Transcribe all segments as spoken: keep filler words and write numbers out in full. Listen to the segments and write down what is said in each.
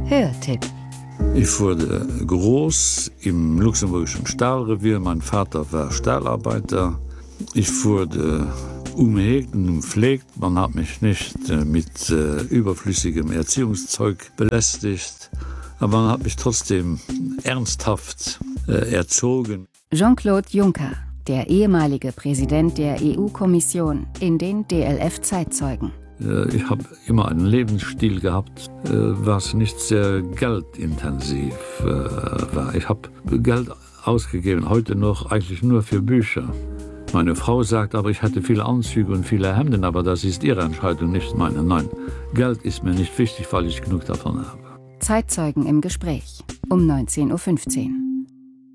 Hörtipp. Ich wurde groß im luxemburgischen Stahlrevier. Mein Vater war Stahlarbeiter. Ich wurde umhegt und umpflegt. Man hat mich nicht mit äh, überflüssigem Erziehungszeug belästigt. Aber man hat mich trotzdem ernsthaft äh, erzogen. Jean-Claude Juncker, der ehemalige Präsident der E U-Kommission, in den D L F-Zeitzeugen. Ich habe immer einen Lebensstil gehabt, was nicht sehr geldintensiv war. Ich habe Geld ausgegeben, heute noch eigentlich nur für Bücher. Meine Frau sagt aber, ich hatte viele Anzüge und viele Hemden, aber das ist ihre Entscheidung, nicht meine. Nein, Geld ist mir nicht wichtig, weil ich genug davon habe. Zeitzeugen im Gespräch um neunzehn Uhr fünfzehn.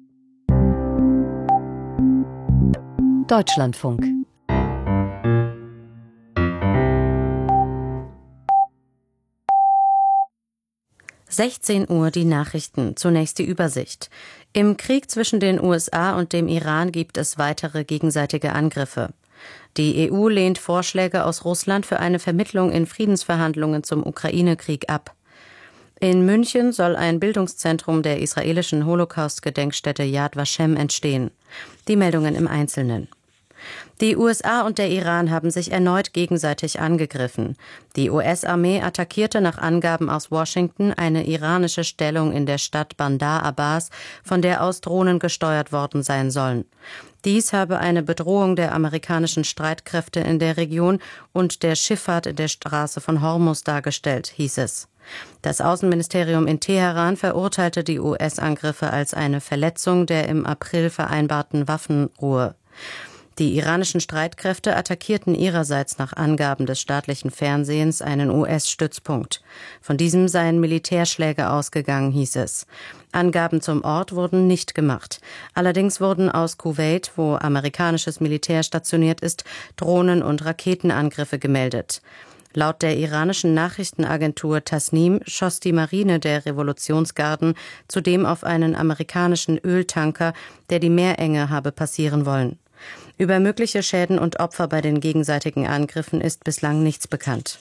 Deutschlandfunk. sechzehn Uhr die Nachrichten. Zunächst die Übersicht. Im Krieg zwischen den U S A und dem Iran gibt es weitere gegenseitige Angriffe. Die E U lehnt Vorschläge aus Russland für eine Vermittlung in Friedensverhandlungen zum Ukraine-Krieg ab. In München soll ein Bildungszentrum der israelischen Holocaust-Gedenkstätte Yad Vashem entstehen. Die Meldungen im Einzelnen. Die U S A und der Iran haben sich erneut gegenseitig angegriffen. Die U S-Armee attackierte nach Angaben aus Washington eine iranische Stellung in der Stadt Bandar Abbas, von der aus Drohnen gesteuert worden sein sollen. Dies habe eine Bedrohung der amerikanischen Streitkräfte in der Region und der Schifffahrt in der Straße von Hormuz dargestellt, hieß es. Das Außenministerium in Teheran verurteilte die U S-Angriffe als eine Verletzung der im April vereinbarten Waffenruhe. Die iranischen Streitkräfte attackierten ihrerseits nach Angaben des staatlichen Fernsehens einen U S-Stützpunkt. Von diesem seien Militärschläge ausgegangen, hieß es. Angaben zum Ort wurden nicht gemacht. Allerdings wurden aus Kuwait, wo amerikanisches Militär stationiert ist, Drohnen- und Raketenangriffe gemeldet. Laut der iranischen Nachrichtenagentur Tasnim schoss die Marine der Revolutionsgarden zudem auf einen amerikanischen Öltanker, der die Meerenge habe passieren wollen. Über mögliche Schäden und Opfer bei den gegenseitigen Angriffen ist bislang nichts bekannt.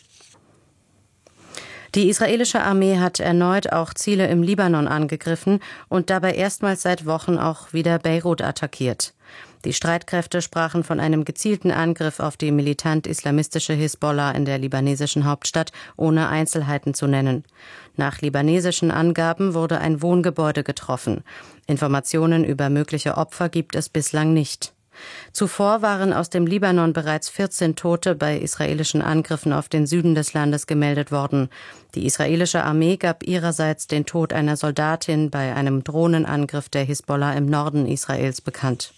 Die israelische Armee hat erneut auch Ziele im Libanon angegriffen und dabei erstmals seit Wochen auch wieder Beirut attackiert. Die Streitkräfte sprachen von einem gezielten Angriff auf die militant-islamistische Hisbollah in der libanesischen Hauptstadt, ohne Einzelheiten zu nennen. Nach libanesischen Angaben wurde ein Wohngebäude getroffen. Informationen über mögliche Opfer gibt es bislang nicht. Zuvor waren aus dem Libanon bereits vierzehn Tote bei israelischen Angriffen auf den Süden des Landes gemeldet worden. Die israelische Armee gab ihrerseits den Tod einer Soldatin bei einem Drohnenangriff der Hisbollah im Norden Israels bekannt.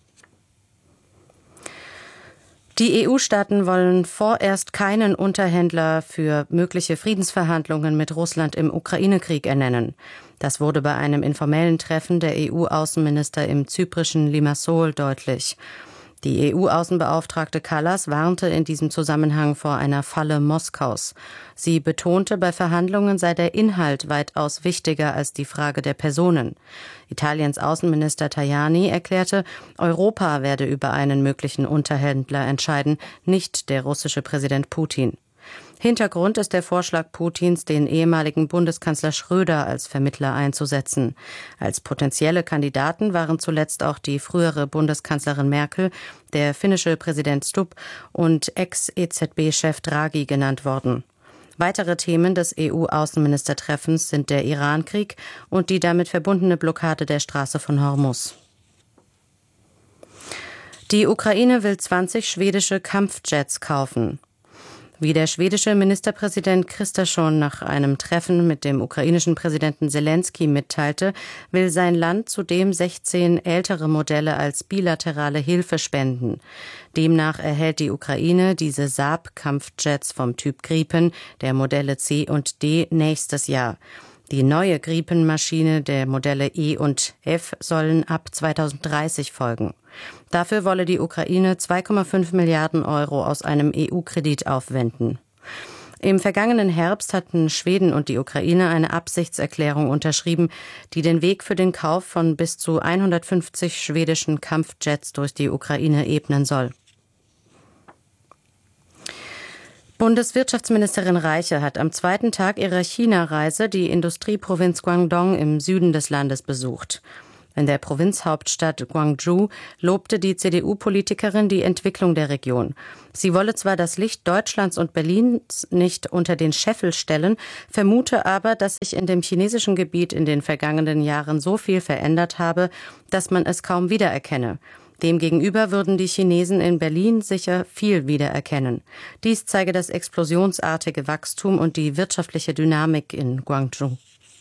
Die E U-Staaten wollen vorerst keinen Unterhändler für mögliche Friedensverhandlungen mit Russland im Ukraine-Krieg ernennen. Das wurde bei einem informellen Treffen der E U-Außenminister im zyprischen Limassol deutlich. Die E U-Außenbeauftragte Kallas warnte in diesem Zusammenhang vor einer Falle Moskaus. Sie betonte, bei Verhandlungen sei der Inhalt weitaus wichtiger als die Frage der Personen. Italiens Außenminister Tajani erklärte, Europa werde über einen möglichen Unterhändler entscheiden, nicht der russische Präsident Putin. Hintergrund ist der Vorschlag Putins, den ehemaligen Bundeskanzler Schröder als Vermittler einzusetzen. Als potenzielle Kandidaten waren zuletzt auch die frühere Bundeskanzlerin Merkel, der finnische Präsident Stubb und Ex-E Z B-Chef Draghi genannt worden. Weitere Themen des E U-Außenministertreffens sind der Irankrieg und die damit verbundene Blockade der Straße von Hormuz. Die Ukraine will zwanzig schwedische Kampfjets kaufen. Wie der schwedische Ministerpräsident Kristersson nach einem Treffen mit dem ukrainischen Präsidenten Selensky mitteilte, will sein Land zudem sechzehn ältere Modelle als bilaterale Hilfe spenden. Demnach erhält die Ukraine diese Saab-Kampfjets vom Typ Gripen der Modelle C und D nächstes Jahr. Die neue Gripen-Maschine der Modelle E und F sollen ab zweitausenddreißig folgen. Dafür wolle die Ukraine zwei Komma fünf Milliarden Euro aus einem E U-Kredit aufwenden. Im vergangenen Herbst hatten Schweden und die Ukraine eine Absichtserklärung unterschrieben, die den Weg für den Kauf von bis zu hundertfünfzig schwedischen Kampfjets durch die Ukraine ebnen soll. Bundeswirtschaftsministerin Reiche hat am zweiten Tag ihrer China-Reise die Industrieprovinz Guangdong im Süden des Landes besucht. In der Provinzhauptstadt Guangzhou lobte die C D U-Politikerin die Entwicklung der Region. Sie wolle zwar das Licht Deutschlands und Berlins nicht unter den Scheffel stellen, vermute aber, dass sich in dem chinesischen Gebiet in den vergangenen Jahren so viel verändert habe, dass man es kaum wiedererkenne. Demgegenüber würden die Chinesen in Berlin sicher viel wiedererkennen. Dies zeige das explosionsartige Wachstum und die wirtschaftliche Dynamik in Guangzhou.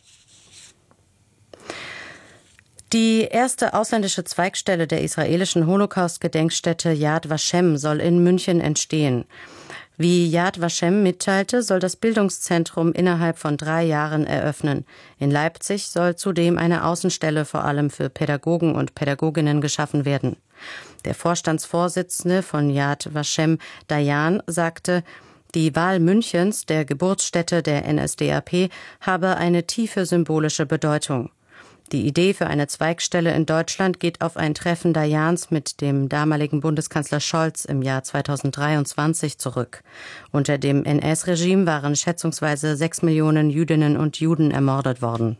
Die erste ausländische Zweigstelle der israelischen Holocaust-Gedenkstätte Yad Vashem soll in München entstehen. Wie Yad Vashem mitteilte, soll das Bildungszentrum innerhalb von drei Jahren eröffnen. In Leipzig soll zudem eine Außenstelle vor allem für Pädagogen und Pädagoginnen geschaffen werden. Der Vorstandsvorsitzende von Yad Vashem, Dayan, sagte, die Wahl Münchens, der Geburtsstätte der N S D A P, habe eine tiefe symbolische Bedeutung. Die Idee für eine Zweigstelle in Deutschland geht auf ein Treffen Dayans mit dem damaligen Bundeskanzler Scholz im Jahr zweitausenddreiundzwanzig zurück. Unter dem N S-Regime waren schätzungsweise sechs Millionen Jüdinnen und Juden ermordet worden.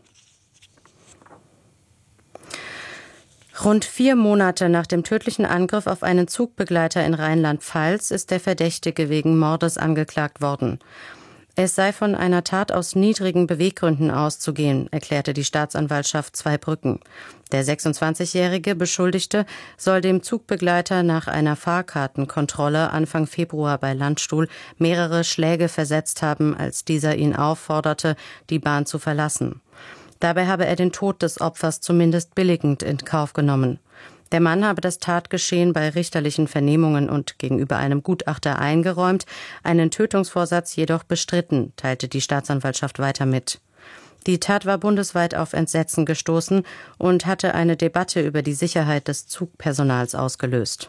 Rund vier Monate nach dem tödlichen Angriff auf einen Zugbegleiter in Rheinland-Pfalz ist der Verdächtige wegen Mordes angeklagt worden. Es sei von einer Tat aus niedrigen Beweggründen auszugehen, erklärte die Staatsanwaltschaft Zweibrücken. Der sechsundzwanzigjährige Beschuldigte soll dem Zugbegleiter nach einer Fahrkartenkontrolle Anfang Februar bei Landstuhl mehrere Schläge versetzt haben, als dieser ihn aufforderte, die Bahn zu verlassen. Dabei habe er den Tod des Opfers zumindest billigend in Kauf genommen. Der Mann habe das Tatgeschehen bei richterlichen Vernehmungen und gegenüber einem Gutachter eingeräumt, einen Tötungsvorsatz jedoch bestritten, teilte die Staatsanwaltschaft weiter mit. Die Tat war bundesweit auf Entsetzen gestoßen und hatte eine Debatte über die Sicherheit des Zugpersonals ausgelöst.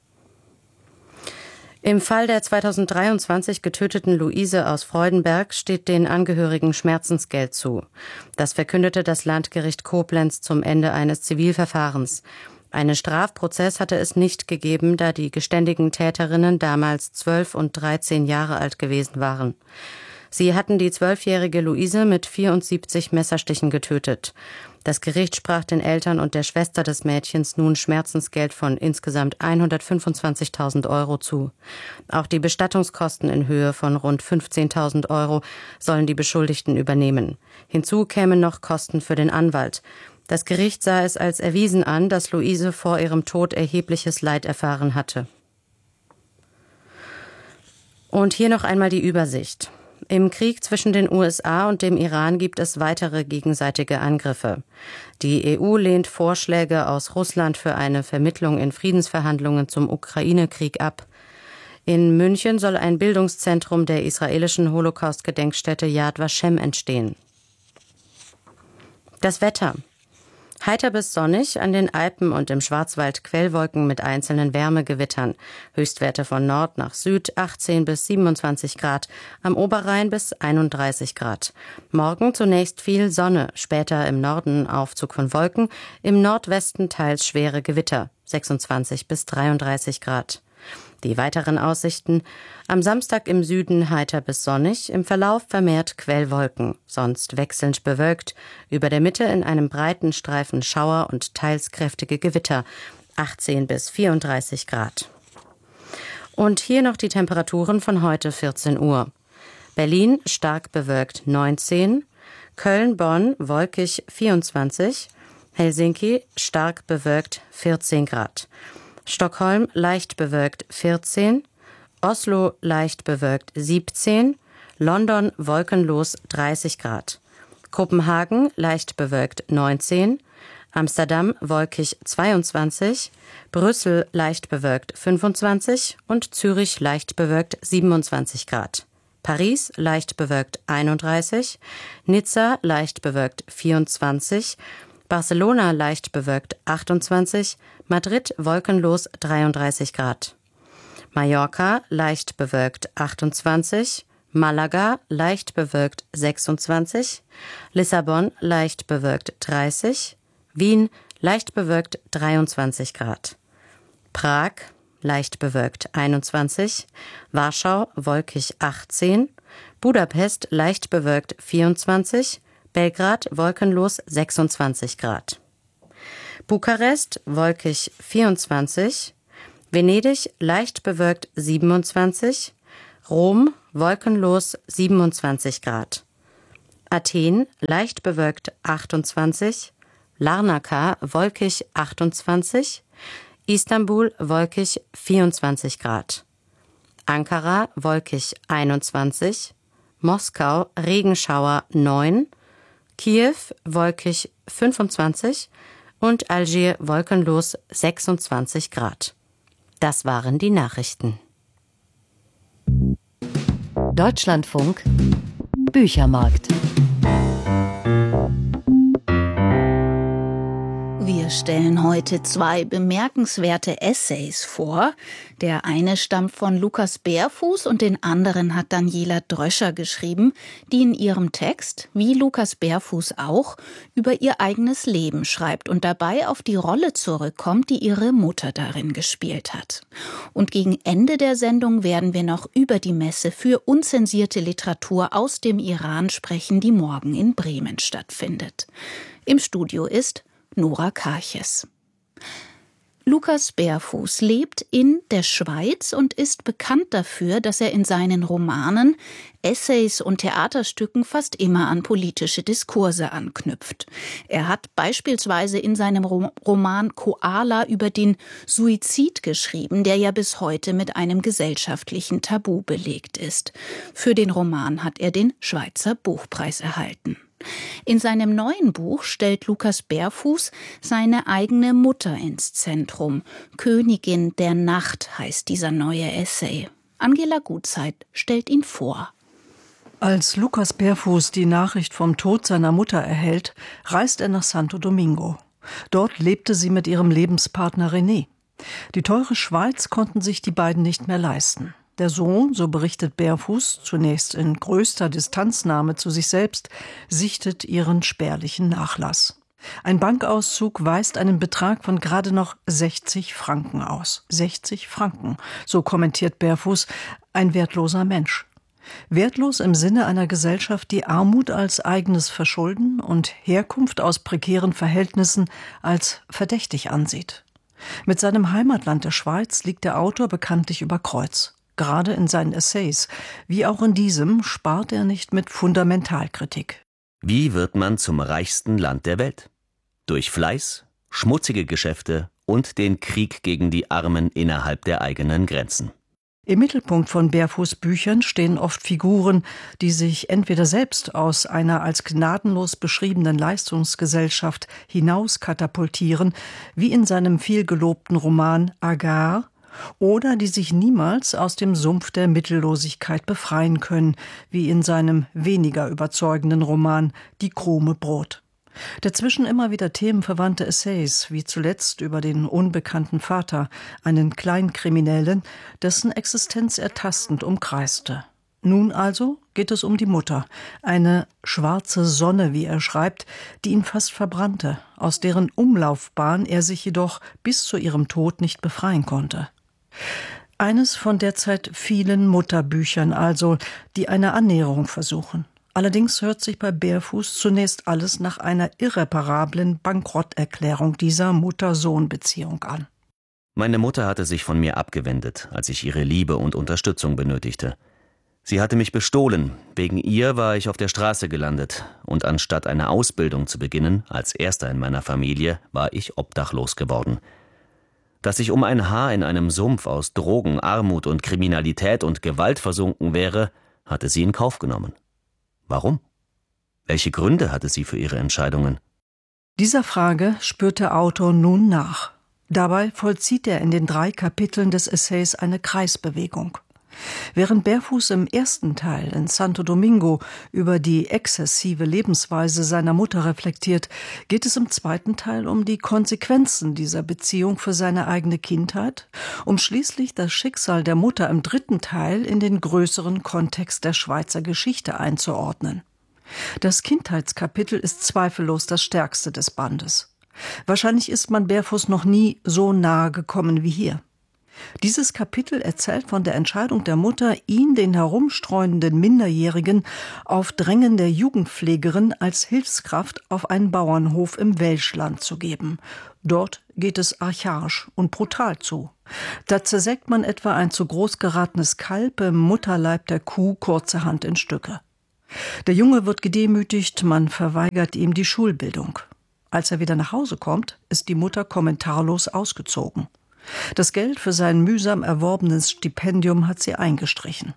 Im Fall der zweitausenddreiundzwanzig getöteten Luise aus Freudenberg steht den Angehörigen Schmerzensgeld zu. Das verkündete das Landgericht Koblenz zum Ende eines Zivilverfahrens. Einen Strafprozess hatte es nicht gegeben, da die geständigen Täterinnen damals zwölf und dreizehn Jahre alt gewesen waren. Sie hatten die zwölfjährige Luise mit vierundsiebzig Messerstichen getötet. Das Gericht sprach den Eltern und der Schwester des Mädchens nun Schmerzensgeld von insgesamt hundertfünfundzwanzigtausend Euro zu. Auch die Bestattungskosten in Höhe von rund fünfzehntausend Euro sollen die Beschuldigten übernehmen. Hinzu kämen noch Kosten für den Anwalt. Das Gericht sah es als erwiesen an, dass Luise vor ihrem Tod erhebliches Leid erfahren hatte. Und hier noch einmal die Übersicht. Im Krieg zwischen den U S A und dem Iran gibt es weitere gegenseitige Angriffe. Die E U lehnt Vorschläge aus Russland für eine Vermittlung in Friedensverhandlungen zum Ukraine-Krieg ab. In München soll ein Bildungszentrum der israelischen Holocaust-Gedenkstätte Yad Vashem entstehen. Das Wetter. Heiter bis sonnig, an den Alpen und im Schwarzwald Quellwolken mit einzelnen Wärmegewittern. Höchstwerte von Nord nach Süd achtzehn bis siebenundzwanzig Grad, am Oberrhein bis einunddreißig Grad. Morgen zunächst viel Sonne, später im Norden Aufzug von Wolken, im Nordwesten teils schwere Gewitter, sechsundzwanzig bis dreiunddreißig Grad. Die weiteren Aussichten: am Samstag im Süden heiter bis sonnig, im Verlauf vermehrt Quellwolken, sonst wechselnd bewölkt, über der Mitte in einem breiten Streifen Schauer und teils kräftige Gewitter, achtzehn bis vierunddreißig Grad. Und hier noch die Temperaturen von heute vierzehn Uhr. Berlin stark bewölkt neunzehn, Köln-Bonn wolkig vierundzwanzig, Helsinki stark bewölkt vierzehn Grad. Stockholm leicht bewölkt vierzehn, Oslo leicht bewölkt siebzehn, London wolkenlos dreißig Grad, Kopenhagen leicht bewölkt neunzehn, Amsterdam wolkig zweiundzwanzig, Brüssel leicht bewölkt fünfundzwanzig und Zürich leicht bewölkt siebenundzwanzig Grad. Paris leicht bewölkt einunddreißig, Nizza leicht bewölkt vierundzwanzig, Barcelona leicht bewölkt achtundzwanzig, Madrid wolkenlos dreiunddreißig Grad. Mallorca leicht bewölkt achtundzwanzig, Malaga leicht bewölkt sechsundzwanzig, Lissabon leicht bewölkt dreißig, Wien leicht bewölkt dreiundzwanzig Grad. Prag leicht bewölkt einundzwanzig, Warschau wolkig achtzehn, Budapest leicht bewölkt vierundzwanzig, Belgrad wolkenlos sechsundzwanzig Grad. Bukarest wolkig vierundzwanzig, Venedig leicht bewölkt siebenundzwanzig, Rom wolkenlos siebenundzwanzig Grad. Athen leicht bewölkt achtundzwanzig, Larnaca wolkig achtundzwanzig, Istanbul wolkig vierundzwanzig Grad. Ankara wolkig einundzwanzig, Moskau Regenschauer neun, Kiew wolkig fünfundzwanzig und Algier wolkenlos sechsundzwanzig Grad. Das waren die Nachrichten. Deutschlandfunk Büchermarkt. Wir stellen heute zwei bemerkenswerte Essays vor. Der eine stammt von Lukas Bärfuß und den anderen hat Daniela Dröscher geschrieben, die in ihrem Text, wie Lukas Bärfuß auch, über ihr eigenes Leben schreibt und dabei auf die Rolle zurückkommt, die ihre Mutter darin gespielt hat. Und gegen Ende der Sendung werden wir noch über die Messe für unzensierte Literatur aus dem Iran sprechen, die morgen in Bremen stattfindet. Im Studio ist Nora Karches. Lukas Bärfuß lebt in der Schweiz und ist bekannt dafür, dass er in seinen Romanen, Essays und Theaterstücken fast immer an politische Diskurse anknüpft. Er hat beispielsweise in seinem Roman Koala über den Suizid geschrieben, der ja bis heute mit einem gesellschaftlichen Tabu belegt ist. Für den Roman hat er den Schweizer Buchpreis erhalten. In seinem neuen Buch stellt Lukas Bärfuß seine eigene Mutter ins Zentrum. Königin der Nacht heißt dieser neue Essay. Angela Gutzeit stellt ihn vor. Als Lukas Bärfuß die Nachricht vom Tod seiner Mutter erhält, reist er nach Santo Domingo. Dort lebte sie mit ihrem Lebenspartner René. Die teure Schweiz konnten sich die beiden nicht mehr leisten. Der Sohn, so berichtet Bärfuß, zunächst in größter Distanznahme zu sich selbst, sichtet ihren spärlichen Nachlass. Ein Bankauszug weist einen Betrag von gerade noch sechzig Franken aus. sechzig Franken, so kommentiert Bärfuß, ein wertloser Mensch. Wertlos im Sinne einer Gesellschaft, die Armut als eigenes Verschulden und Herkunft aus prekären Verhältnissen als verdächtig ansieht. Mit seinem Heimatland der Schweiz liegt der Autor bekanntlich über Kreuz. Gerade in seinen Essays, wie auch in diesem, spart er nicht mit Fundamentalkritik. Wie wird man zum reichsten Land der Welt? Durch Fleiß, schmutzige Geschäfte und den Krieg gegen die Armen innerhalb der eigenen Grenzen. Im Mittelpunkt von Bärfuß' Büchern stehen oft Figuren, die sich entweder selbst aus einer als gnadenlos beschriebenen Leistungsgesellschaft hinaus katapultieren, wie in seinem vielgelobten Roman Agar, oder die sich niemals aus dem Sumpf der Mittellosigkeit befreien können, wie in seinem weniger überzeugenden Roman Die krume Brot. Dazwischen immer wieder themenverwandte Essays, wie zuletzt über den unbekannten Vater, einen Kleinkriminellen, dessen Existenz er tastend umkreiste. Nun also geht es um die Mutter, eine schwarze Sonne, wie er schreibt, die ihn fast verbrannte, aus deren Umlaufbahn er sich jedoch bis zu ihrem Tod nicht befreien konnte. Eines von derzeit vielen Mutterbüchern also, die eine Annäherung versuchen. Allerdings hört sich bei Bärfuß zunächst alles nach einer irreparablen Bankrotterklärung dieser Mutter-Sohn-Beziehung an. Meine Mutter hatte sich von mir abgewendet, als ich ihre Liebe und Unterstützung benötigte. Sie hatte mich bestohlen, wegen ihr war ich auf der Straße gelandet und anstatt eine Ausbildung zu beginnen, als erster in meiner Familie, war ich obdachlos geworden. Dass ich um ein Haar in einem Sumpf aus Drogen, Armut und Kriminalität und Gewalt versunken wäre, hatte sie in Kauf genommen. Warum? Welche Gründe hatte sie für ihre Entscheidungen? Dieser Frage spürt der Autor nun nach. Dabei vollzieht er in den drei Kapiteln des Essays eine Kreisbewegung. Während Bärfuß im ersten Teil in Santo Domingo über die exzessive Lebensweise seiner Mutter reflektiert, geht es im zweiten Teil um die Konsequenzen dieser Beziehung für seine eigene Kindheit, um schließlich das Schicksal der Mutter im dritten Teil in den größeren Kontext der Schweizer Geschichte einzuordnen. Das Kindheitskapitel ist zweifellos das stärkste des Bandes. Wahrscheinlich ist man Bärfuß noch nie so nahe gekommen wie hier. Dieses Kapitel erzählt von der Entscheidung der Mutter, ihn, den herumstreunenden Minderjährigen, auf Drängen der Jugendpflegerin als Hilfskraft auf einen Bauernhof im Welschland zu geben. Dort geht es archaisch und brutal zu. Da zersägt man etwa ein zu groß geratenes Kalb im Mutterleib der Kuh kurzerhand in Stücke. Der Junge wird gedemütigt, man verweigert ihm die Schulbildung. Als er wieder nach Hause kommt, ist die Mutter kommentarlos ausgezogen. Das Geld für sein mühsam erworbenes Stipendium hat sie eingestrichen.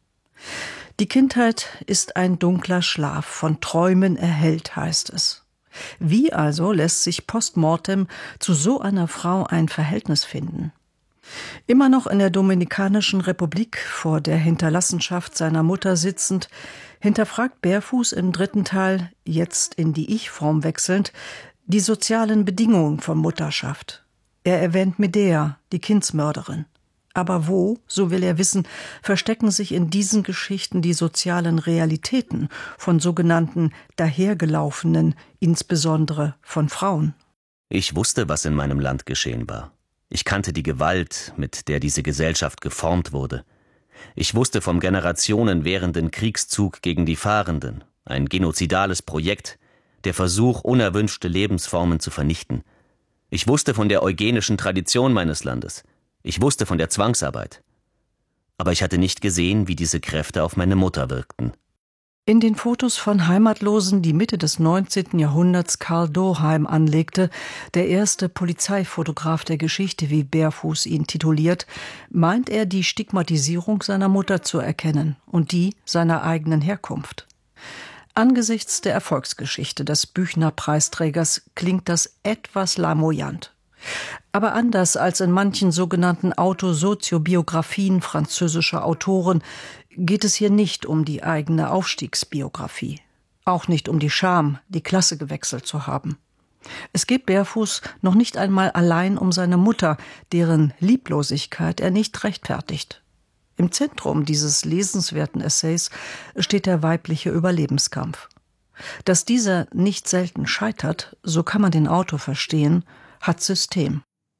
Die Kindheit ist ein dunkler Schlaf, von Träumen erhellt, heißt es. Wie also lässt sich post mortem zu so einer Frau ein Verhältnis finden? Immer noch in der Dominikanischen Republik, vor der Hinterlassenschaft seiner Mutter sitzend, hinterfragt Berfuß im dritten Teil, jetzt in die Ich-Form wechselnd, die sozialen Bedingungen von Mutterschaft. Er erwähnt Medea, die Kindsmörderin. Aber wo, so will er wissen, verstecken sich in diesen Geschichten die sozialen Realitäten von sogenannten dahergelaufenen, insbesondere von Frauen? Ich wusste, was in meinem Land geschehen war. Ich kannte die Gewalt, mit der diese Gesellschaft geformt wurde. Ich wusste vom generationenwährenden Kriegszug gegen die Fahrenden, ein genozidales Projekt, der Versuch, unerwünschte Lebensformen zu vernichten. Ich wusste von der eugenischen Tradition meines Landes. Ich wusste von der Zwangsarbeit. Aber ich hatte nicht gesehen, wie diese Kräfte auf meine Mutter wirkten. In den Fotos von Heimatlosen, die Mitte des neunzehnten Jahrhunderts Karl Doheim anlegte, der erste Polizeifotograf der Geschichte, wie Berfuß ihn tituliert, meint er, die Stigmatisierung seiner Mutter zu erkennen und die seiner eigenen Herkunft. Angesichts der Erfolgsgeschichte des Büchner-Preisträgers klingt das etwas lamoyant. Aber anders als in manchen sogenannten Autosoziobiografien französischer Autoren geht es hier nicht um die eigene Aufstiegsbiografie. Auch nicht um die Scham, die Klasse gewechselt zu haben. Es geht Berfuß noch nicht einmal allein um seine Mutter, deren Lieblosigkeit er nicht rechtfertigt. Im Zentrum dieses lesenswerten Essays steht der weibliche Überlebenskampf. Dass dieser nicht selten scheitert, so kann man den Autor verstehen, hat System.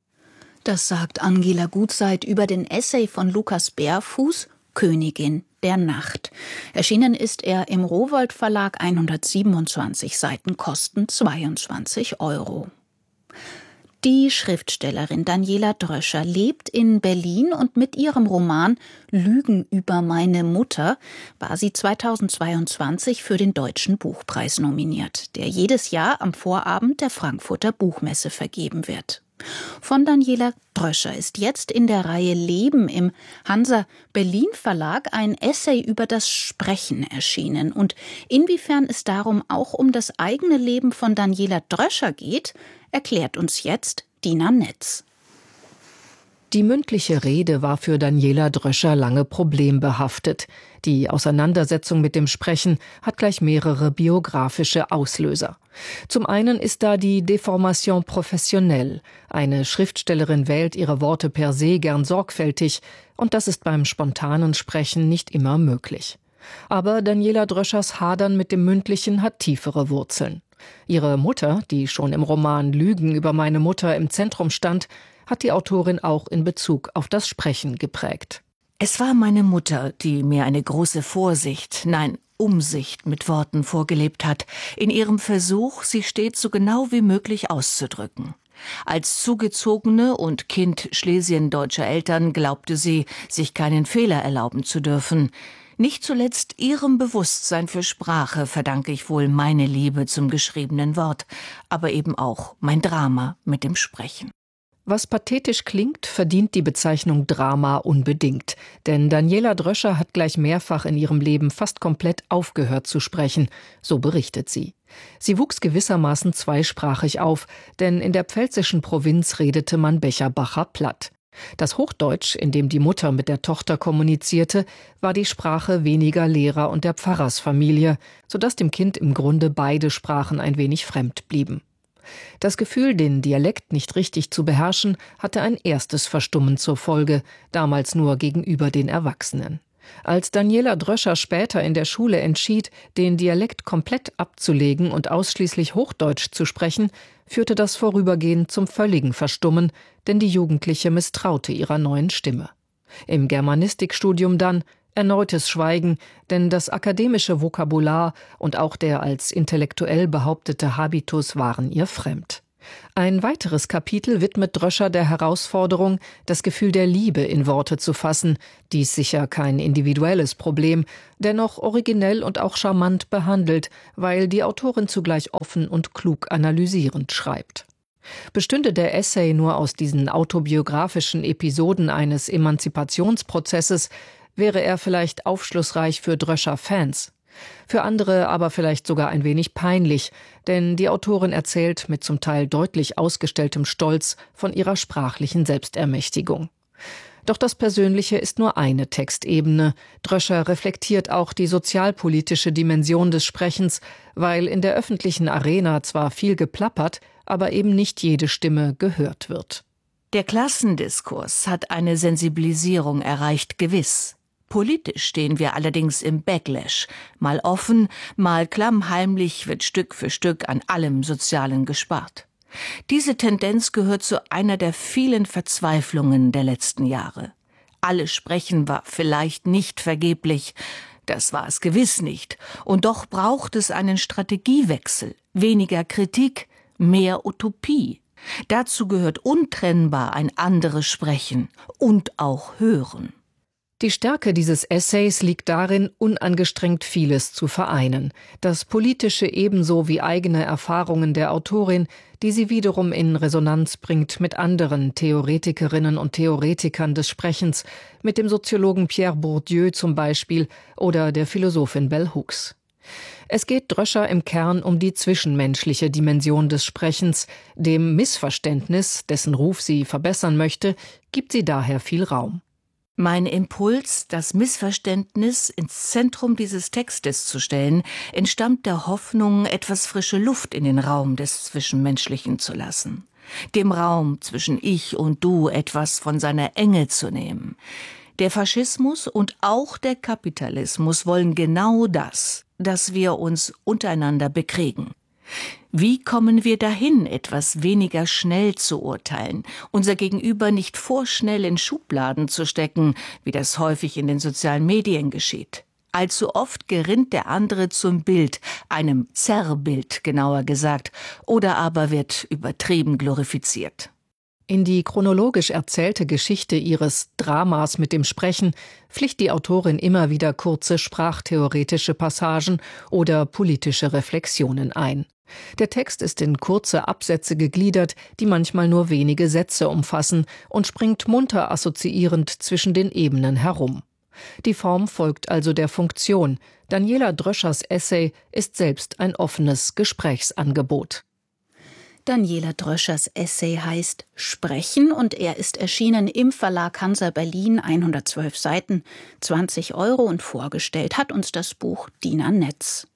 Das sagt Angela Gutzeit über den Essay von Lukas Berfuß, Königin der Nacht. Erschienen ist er im Rowohlt Verlag, hundertsiebenundzwanzig Seiten, kosten zweiundzwanzig Euro. Die Schriftstellerin Daniela Dröscher lebt in Berlin und mit ihrem Roman »Lügen über meine Mutter« war sie zweitausendzweiundzwanzig für den Deutschen Buchpreis nominiert, der jedes Jahr am Vorabend der Frankfurter Buchmesse vergeben wird. Von Daniela Dröscher ist jetzt in der Reihe Leben im Hansa Berlin Verlag ein Essay über das Sprechen erschienen. Und inwiefern es darum auch um das eigene Leben von Daniela Dröscher geht, erklärt uns jetzt Dina Netz. Die mündliche Rede war für Daniela Dröscher lange problembehaftet. Die Auseinandersetzung mit dem Sprechen hat gleich mehrere biografische Auslöser. Zum einen ist da die Deformation professionnelle. Eine Schriftstellerin wählt ihre Worte per se gern sorgfältig, und das ist beim spontanen Sprechen nicht immer möglich. Aber Daniela Dröschers Hadern mit dem Mündlichen hat tiefere Wurzeln. Ihre Mutter, die schon im Roman »Lügen über meine Mutter« im Zentrum stand, hat die Autorin auch in Bezug auf das Sprechen geprägt. Es war meine Mutter, die mir eine große Vorsicht, nein, Umsicht mit Worten vorgelebt hat, in ihrem Versuch, sie stets so genau wie möglich auszudrücken. Als zugezogene und Kind schlesiendeutscher Eltern glaubte sie, sich keinen Fehler erlauben zu dürfen. Nicht zuletzt ihrem Bewusstsein für Sprache verdanke ich wohl meine Liebe zum geschriebenen Wort, aber eben auch mein Drama mit dem Sprechen. Was pathetisch klingt, verdient die Bezeichnung Drama unbedingt. Denn Daniela Dröscher hat gleich mehrfach in ihrem Leben fast komplett aufgehört zu sprechen, so berichtet sie. Sie wuchs gewissermaßen zweisprachig auf, denn in der pfälzischen Provinz redete man Becherbacher Platt. Das Hochdeutsch, in dem die Mutter mit der Tochter kommunizierte, war die Sprache weniger Lehrer und der Pfarrersfamilie, sodass dem Kind im Grunde beide Sprachen ein wenig fremd blieben. Das Gefühl, den Dialekt nicht richtig zu beherrschen, hatte ein erstes Verstummen zur Folge, damals nur gegenüber den Erwachsenen. Als Daniela Dröscher später in der Schule entschied, den Dialekt komplett abzulegen und ausschließlich Hochdeutsch zu sprechen, führte das vorübergehend zum völligen Verstummen, denn die Jugendliche misstraute ihrer neuen Stimme. Im Germanistikstudium dann erneutes Schweigen, denn das akademische Vokabular und auch der als intellektuell behauptete Habitus waren ihr fremd. Ein weiteres Kapitel widmet Dröscher der Herausforderung, das Gefühl der Liebe in Worte zu fassen, dies sicher kein individuelles Problem, dennoch originell und auch charmant behandelt, weil die Autorin zugleich offen und klug analysierend schreibt. Bestünde der Essay nur aus diesen autobiografischen Episoden eines Emanzipationsprozesses, wäre er vielleicht aufschlussreich für Dröscher-Fans. Für andere aber vielleicht sogar ein wenig peinlich, denn die Autorin erzählt mit zum Teil deutlich ausgestelltem Stolz von ihrer sprachlichen Selbstermächtigung. Doch das Persönliche ist nur eine Textebene. Dröscher reflektiert auch die sozialpolitische Dimension des Sprechens, weil in der öffentlichen Arena zwar viel geplappert, aber eben nicht jede Stimme gehört wird. Der Klassendiskurs hat eine Sensibilisierung erreicht, gewiss. Politisch stehen wir allerdings im Backlash. Mal offen, mal klammheimlich wird Stück für Stück an allem Sozialen gespart. Diese Tendenz gehört zu einer der vielen Verzweiflungen der letzten Jahre. Alle Sprechen war vielleicht nicht vergeblich, das war es gewiss nicht. Und doch braucht es einen Strategiewechsel, weniger Kritik, mehr Utopie. Dazu gehört untrennbar ein anderes Sprechen und auch Hören. Die Stärke dieses Essays liegt darin, unangestrengt vieles zu vereinen. Das Politische ebenso wie eigene Erfahrungen der Autorin, die sie wiederum in Resonanz bringt mit anderen Theoretikerinnen und Theoretikern des Sprechens, mit dem Soziologen Pierre Bourdieu zum Beispiel oder der Philosophin Bell Hooks. Es geht Dröscher im Kern um die zwischenmenschliche Dimension des Sprechens. Dem Missverständnis, dessen Ruf sie verbessern möchte, gibt sie daher viel Raum. Mein Impuls, das Missverständnis ins Zentrum dieses Textes zu stellen, entstammt der Hoffnung, etwas frische Luft in den Raum des Zwischenmenschlichen zu lassen. Dem Raum zwischen Ich und Du etwas von seiner Enge zu nehmen. Der Faschismus und auch der Kapitalismus wollen genau das, dass wir uns untereinander bekriegen. Wie kommen wir dahin, etwas weniger schnell zu urteilen, unser Gegenüber nicht vorschnell in Schubladen zu stecken, wie das häufig in den sozialen Medien geschieht? Allzu oft gerinnt der andere zum Bild, einem Zerrbild genauer gesagt, oder aber wird übertrieben glorifiziert. In die chronologisch erzählte Geschichte ihres Dramas mit dem Sprechen pflicht die Autorin immer wieder kurze sprachtheoretische Passagen oder politische Reflexionen ein. Der Text ist in kurze Absätze gegliedert, die manchmal nur wenige Sätze umfassen und springt munter assoziierend zwischen den Ebenen herum. Die Form folgt also der Funktion. Daniela Dröschers Essay ist selbst ein offenes Gesprächsangebot. Daniela Dröschers Essay heißt Sprechen und er ist erschienen im Verlag Hansa Berlin, hundertzwölf Seiten, zwanzig Euro und vorgestellt hat uns das Buch Dina Netz.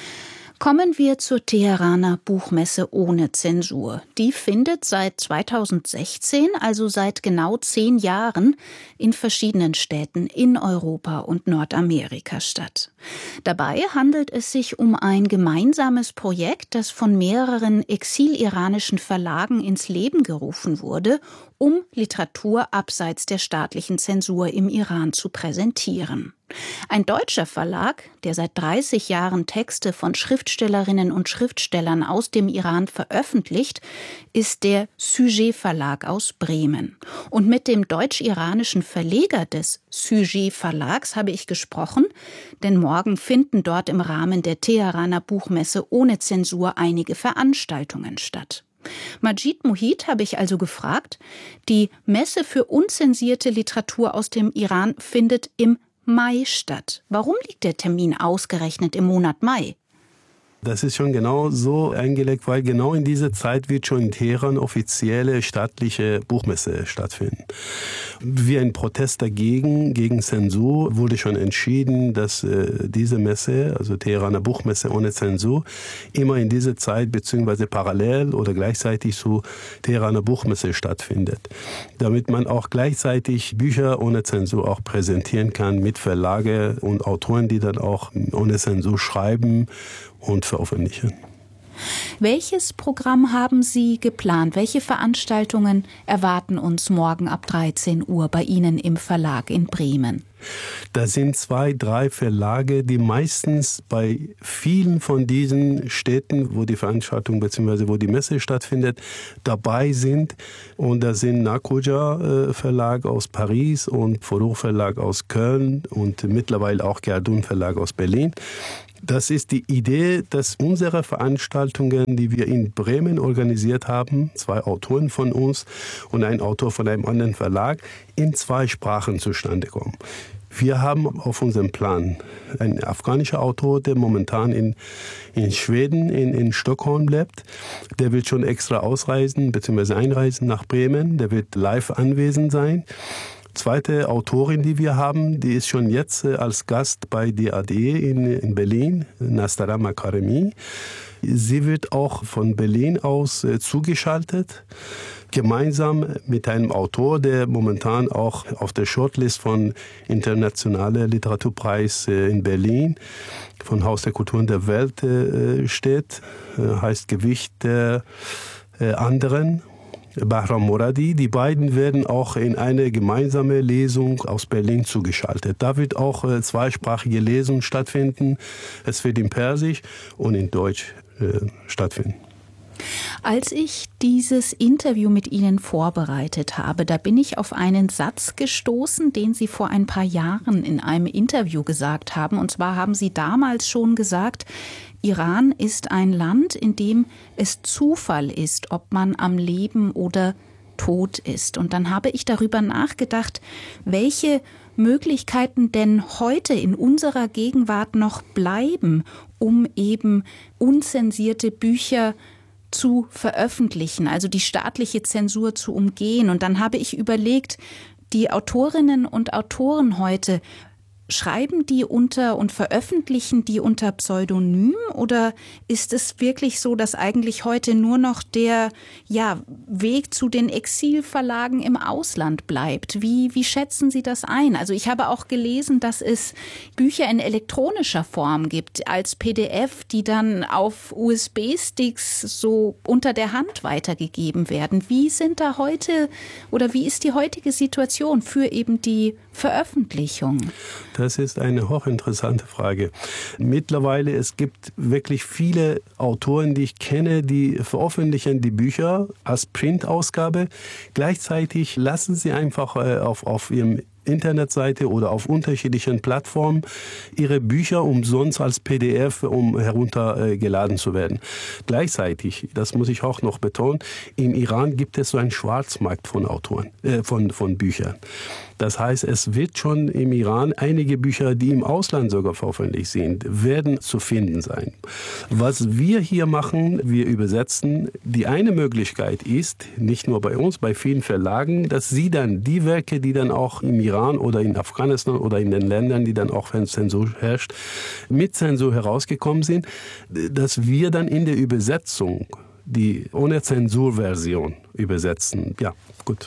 Kommen wir zur Teheraner Buchmesse ohne Zensur. Die findet seit zweitausendsechzehn, also seit genau zehn Jahren, in verschiedenen Städten in Europa und Nordamerika statt. Dabei handelt es sich um ein gemeinsames Projekt, das von mehreren exiliranischen Verlagen ins Leben gerufen wurde, um Literatur abseits der staatlichen Zensur im Iran zu präsentieren. Ein deutscher Verlag, der seit dreißig Jahren Texte von Schriftstellerinnen und Schriftstellern aus dem Iran veröffentlicht, ist der Sujet Verlag aus Bremen. Und mit dem deutsch-iranischen Verleger des Sujet Verlags habe ich gesprochen, denn morgen finden dort im Rahmen der Teheraner Buchmesse ohne Zensur einige Veranstaltungen statt. Majid Mohit habe ich also gefragt, die Messe für unzensierte Literatur aus dem Iran findet im Mai statt. Warum liegt der Termin ausgerechnet im Monat Mai? Das ist schon genau so eingelegt, weil genau in dieser Zeit wird schon in Teheran offizielle staatliche Buchmesse stattfinden. Wie ein Protest dagegen, gegen Zensur, wurde schon entschieden, dass äh, diese Messe, also Teheraner Buchmesse ohne Zensur, immer in dieser Zeit bzw. parallel oder gleichzeitig zu Teheraner Buchmesse stattfindet. Damit man auch gleichzeitig Bücher ohne Zensur auch präsentieren kann mit Verlage und Autoren, die dann auch ohne Zensur schreiben und veröffentlichen. Welches Programm haben Sie geplant? Welche Veranstaltungen erwarten uns morgen ab dreizehn Uhr bei Ihnen im Verlag in Bremen? Da sind zwei, drei Verlage, die meistens bei vielen von diesen Städten, wo die Veranstaltung bzw. wo die Messe stattfindet, dabei sind. Und da sind Nakoja äh, Verlag aus Paris und Forough Verlag aus Köln und mittlerweile auch Gerdun Verlag aus Berlin. Das ist die Idee, dass unsere Veranstaltungen, die wir in Bremen organisiert haben, zwei Autoren von uns und ein Autor von einem anderen Verlag, in zwei Sprachen zustande kommen. Wir haben auf unserem Plan einen afghanischen Autor, der momentan in, in Schweden, in, in Stockholm lebt. Der wird schon extra ausreisen bzw. einreisen nach Bremen. Der wird live anwesend sein. Zweite Autorin, die wir haben, die ist schon jetzt als Gast bei D A D in, in Berlin, Nastaram Karemi. Sie wird auch von Berlin aus äh, zugeschaltet, gemeinsam mit einem Autor, der momentan auch auf der Shortlist von Internationaler Literaturpreis äh, in Berlin von Haus der Kulturen der Welt äh, steht, äh, heißt Gewicht der äh, anderen. Bahram Moradi. Die beiden werden auch in eine gemeinsame Lesung aus Berlin zugeschaltet. Da wird auch äh, zweisprachige Lesung stattfinden. Es wird in Persisch und in Deutsch äh, stattfinden. Als ich dieses Interview mit Ihnen vorbereitet habe, da bin ich auf einen Satz gestoßen, den Sie vor ein paar Jahren in einem Interview gesagt haben. Und zwar haben Sie damals schon gesagt, Iran ist ein Land, in dem es Zufall ist, ob man am Leben oder tot ist. Und dann habe ich darüber nachgedacht, welche Möglichkeiten denn heute in unserer Gegenwart noch bleiben, um eben unzensierte Bücher zu veröffentlichen, also die staatliche Zensur zu umgehen. Und dann habe ich überlegt, die Autorinnen und Autoren heute, schreiben die unter und veröffentlichen die unter Pseudonym oder ist es wirklich so, dass eigentlich heute nur noch der ja, Weg zu den Exilverlagen im Ausland bleibt? Wie, wie schätzen Sie das ein? Also ich habe auch gelesen, dass es Bücher in elektronischer Form gibt, als P D F, die dann auf U S B-Sticks so unter der Hand weitergegeben werden. Wie sind da heute oder wie ist die heutige Situation für eben die Veröffentlichung? Das ist eine hochinteressante Frage. Mittlerweile, es gibt wirklich viele Autoren, die ich kenne, die veröffentlichen die Bücher als Printausgabe. Gleichzeitig lassen sie einfach auf, auf ihrem Internetseite oder auf unterschiedlichen Plattformen ihre Bücher umsonst als P D F, um heruntergeladen zu werden. Gleichzeitig, das muss ich auch noch betonen, im Iran gibt es so einen Schwarzmarkt von Autoren, äh, von, von Büchern. Das heißt, es wird schon im Iran einige Bücher, die im Ausland sogar veröffentlicht sind, werden zu finden sein. Was wir hier machen, wir übersetzen. Die eine Möglichkeit ist, nicht nur bei uns, bei vielen Verlagen, dass sie dann die Werke, die dann auch im Iran oder in Afghanistan oder in den Ländern, die dann auch, wenn Zensur herrscht, mit Zensur herausgekommen sind, dass wir dann in der Übersetzung die ohne Zensurversion übersetzen. Ja, gut.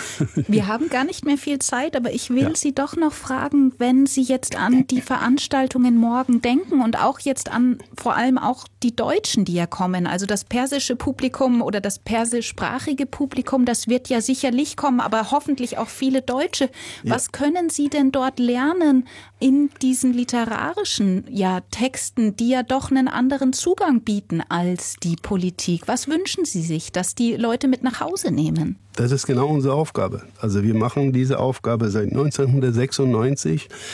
Wir haben gar nicht mehr viel Zeit, aber ich will Ja. Sie doch noch fragen, wenn Sie jetzt an die Veranstaltungen morgen denken und auch jetzt an vor allem auch die Deutschen, die ja kommen, also das persische Publikum oder das persischsprachige Publikum, das wird ja sicherlich kommen, aber hoffentlich auch viele Deutsche. Ja. Was können Sie denn dort lernen in diesen literarischen ja, Texten, die ja doch einen anderen Zugang bieten als die Politik? Was wünschen Sie sich, dass die Leute mit nach Hause nehmen? Das ist genau unsere Aufgabe. Also wir machen diese Aufgabe seit neunzehnhundertsechsundneunzig.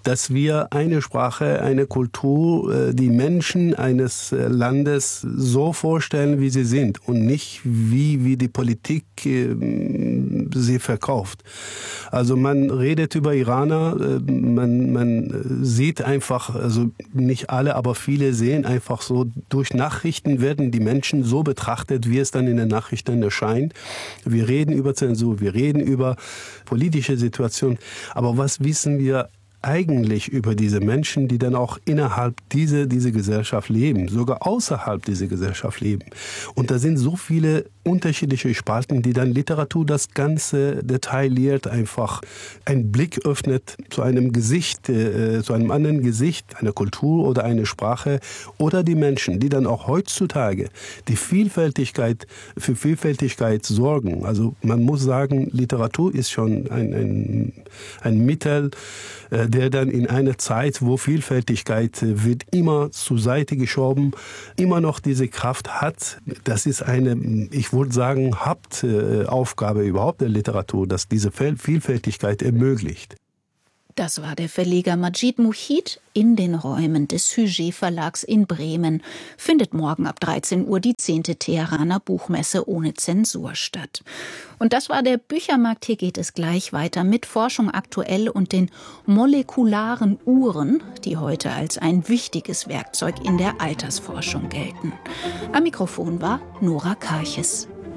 dass wir eine Sprache, eine Kultur, die Menschen eines Landes so vorstellen, wie sie sind und nicht wie, wie die Politik sie verkauft. Also man redet über Iraner, man, man sieht einfach, also nicht alle, aber viele sehen einfach so, durch Nachrichten werden die Menschen so betrachtet, wie es dann in den Nachrichten erscheint. Wir reden über Zensur, wir reden über politische Situationen, aber was wissen wir eigentlich über diese Menschen, die dann auch innerhalb dieser diese Gesellschaft leben, sogar außerhalb dieser Gesellschaft leben. Und da sind so viele unterschiedliche Spalten, die dann Literatur das Ganze detailliert einfach einen Blick öffnet zu einem Gesicht, äh, zu einem anderen Gesicht, einer Kultur oder einer Sprache oder die Menschen, die dann auch heutzutage die Vielfältigkeit, für Vielfältigkeit sorgen. Also man muss sagen, Literatur ist schon ein, ein, ein Mittel, äh, der dann in einer Zeit, wo Vielfältigkeit äh, wird immer zur Seite geschoben, immer noch diese Kraft hat. Das ist eine, ich würde sagen, Hauptaufgabe überhaupt der Literatur, dass diese Vielfältigkeit ermöglicht. Das war der Verleger Majid Muhid in den Räumen des Sujet Verlags in Bremen. Findet morgen ab dreizehn Uhr die zehnte Teheraner Buchmesse ohne Zensur statt. Und das war der Büchermarkt. Hier geht es gleich weiter mit Forschung aktuell und den molekularen Uhren, die heute als ein wichtiges Werkzeug in der Altersforschung gelten. Am Mikrofon war Nora Karches.